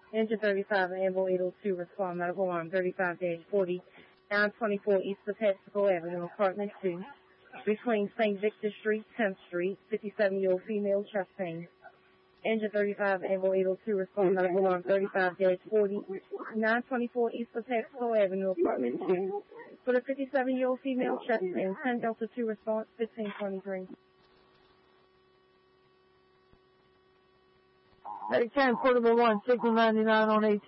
Engine 35 and Ambo 802 respond medical alarm 35-40, 924 East of Petticoat Avenue, apartment 2, between St. Victor Street, 10th Street, 57-year-old female, chest pain. Engine 35 Ambo 802 respond medical alarm 35-40, 924 East of Petticoat Avenue, apartment 2, for the 57-year-old female, chest pain. 10 Delta 2 response 1523. 10 Portable 1, signal 99 on 18.